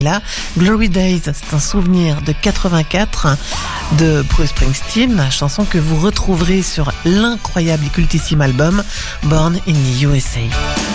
Là, Glory Days, c'est un souvenir de 84 de Bruce Springsteen, chanson que vous retrouverez sur l'incroyable et cultissime album Born in the USA.